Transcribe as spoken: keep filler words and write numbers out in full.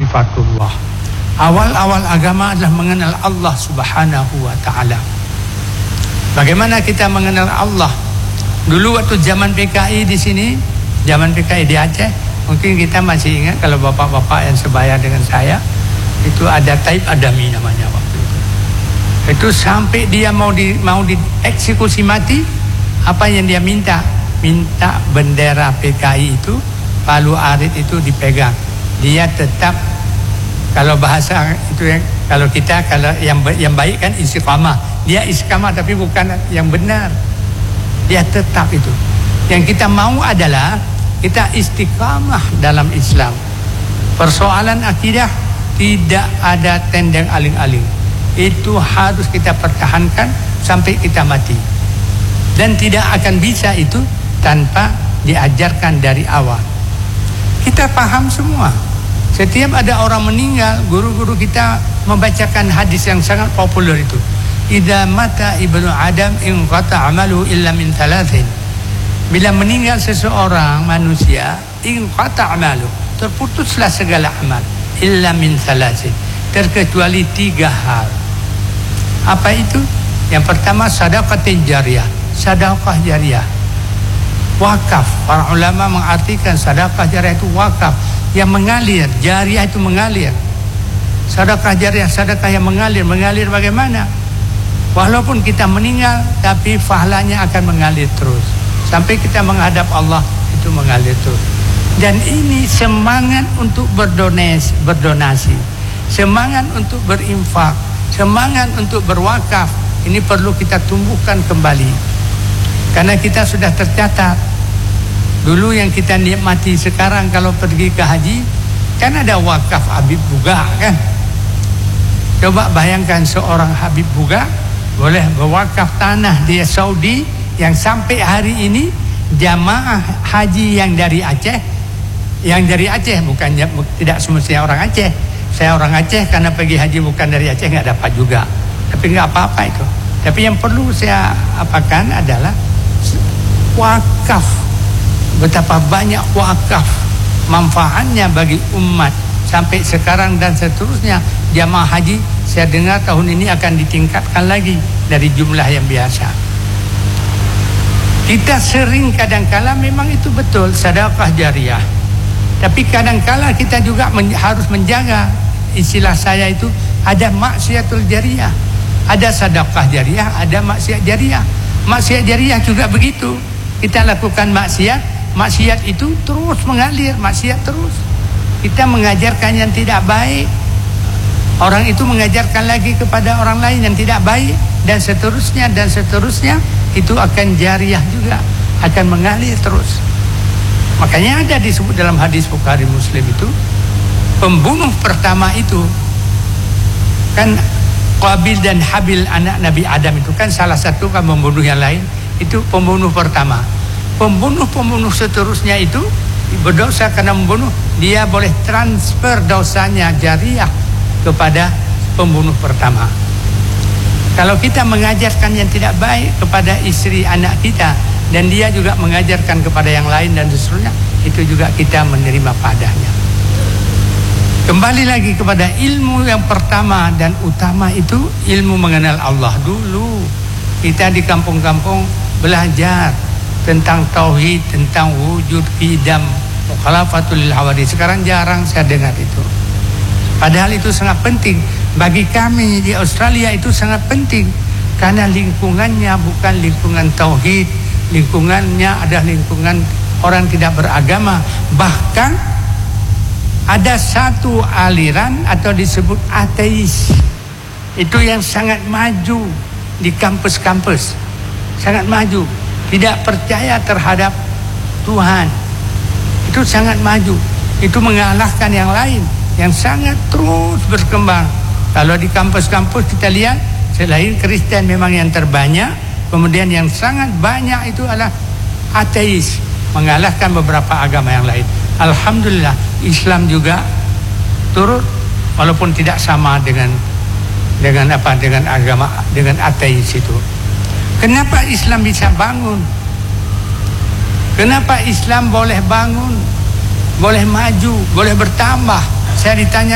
ma'rifatullah. Awal-awal agama adalah mengenal Allah Subhanahu wa taala. Bagaimana kita mengenal Allah? Dulu waktu zaman P K I di sini, zaman P K I di Aceh, mungkin kita masih ingat kalau bapak-bapak yang sebaya dengan saya, itu ada Taib Adami namanya waktu itu. Itu sampai dia mau di mau dieksekusi mati, apa yang dia minta? Minta bendera P K I itu, palu arit itu dipegang. Dia tetap, kalau bahasa itu yang kalau kita kalau yang yang baik kan istiqamah. Dia istiqamah tapi bukan yang benar. Dia tetap itu. Yang kita mau adalah kita istiqamah dalam Islam. Persoalan akidah tidak ada tendang aling-aling. Itu harus kita pertahankan sampai kita mati. Dan tidak akan bisa itu tanpa diajarkan dari awal. Kita paham semua. Setiap ada orang meninggal, guru-guru kita membacakan hadis yang sangat populer itu. Idza mata ibnu Adam inqata amalu illa min thalathin. Bila meninggal seseorang manusia, inqata amalu, terputuslah segala amal illa min thalathin, terkecuali tiga hal. Apa itu? Yang pertama sadaqatin jariyah, sedekah jariyah. Wakaf, para ulama mengartikan sedekah jariyah itu wakaf yang mengalir, jariyah itu mengalir. Sedekah jariyah, sedekah yang mengalir. Mengalir bagaimana? Walaupun kita meninggal, tapi pahalanya akan mengalir terus sampai kita menghadap Allah, itu mengalir terus. Dan ini semangat untuk berdonasi, berdonasi, semangat untuk berinfak, semangat untuk berwakaf. Ini perlu kita tumbuhkan kembali, karena kita sudah tercatat. Dulu yang kita nikmati sekarang kalau pergi ke haji, kan ada wakaf Habib Buga kan. Coba bayangkan seorang Habib Buga boleh berwakaf tanah di Saudi, yang sampai hari ini jamaah haji yang dari Aceh, yang dari Aceh bukan, tidak semestinya orang Aceh. Saya orang Aceh, karena pergi haji bukan dari Aceh nggak dapat juga, tapi nggak apa-apa itu. Tapi yang perlu saya apakan adalah wakaf. Betapa banyak wakaf manfaatnya bagi umat sampai sekarang dan seterusnya. Jamaah haji saya dengar tahun ini akan ditingkatkan lagi dari jumlah yang biasa. Kita sering kadangkala memang itu betul sedekah jariyah, tapi kadangkala kita juga men- harus menjaga. Istilah saya itu ada maksiatul jariyah, ada sedekah jariyah, ada maksiat jariyah. Maksiat jariyah juga begitu. Kita lakukan maksiat, maksiat itu terus mengalir, maksiat terus. Kita mengajarkan yang tidak baik, orang itu mengajarkan lagi kepada orang lain yang tidak baik, dan seterusnya dan seterusnya. Itu akan jariyah juga, akan mengalir terus. Makanya ada disebut dalam hadis Bukhari Muslim itu, pembunuh pertama itu kan Qabil dan Habil, anak Nabi Adam itu kan salah satu kan membunuh yang lain. Itu pembunuh pertama. Pembunuh-pembunuh seterusnya itu berdosa karena membunuh, dia boleh transfer dosanya jariyah kepada pembunuh pertama. Kalau kita mengajarkan yang tidak baik kepada istri anak kita, dan dia juga mengajarkan kepada yang lain dan seterusnya, itu juga kita menerima padanya. Kembali lagi kepada ilmu yang pertama dan utama, itu ilmu mengenal Allah dulu. Kita di kampung-kampung belajar tentang tauhid, tentang wujud, qidam, mukhalafatul lil hawadits. Sekarang jarang saya dengar itu. Padahal itu sangat penting bagi kami di Australia, itu sangat penting karena lingkungannya bukan lingkungan tauhid, lingkungannya adalah lingkungan orang tidak beragama. Bahkan ada satu aliran atau disebut ateis, itu yang sangat maju di kampus-kampus, sangat maju, tidak percaya terhadap Tuhan. Itu sangat maju, itu mengalahkan yang lain yang sangat terus berkembang. Kalau di kampus-kampus kita lihat, selain Kristen memang yang terbanyak, kemudian yang sangat banyak itu adalah ateis, mengalahkan beberapa agama yang lain. Alhamdulillah, Islam juga turut, walaupun tidak sama dengan dengan apa dengan agama, dengan ateis itu. Kenapa Islam bisa bangun? Kenapa Islam boleh bangun, boleh maju, boleh bertambah? Saya ditanya